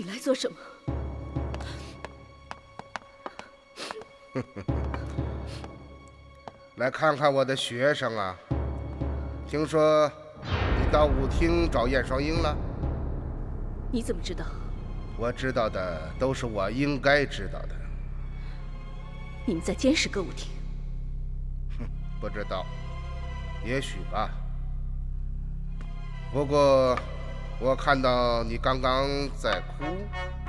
你来做什么？ 来看看我的学生啊！听说你到舞厅找燕双英了？ 你怎么知道？ 我知道的都是我应该知道的。 你们在监视歌舞厅？ 不知道，也许吧。不过我看到你刚刚在哭。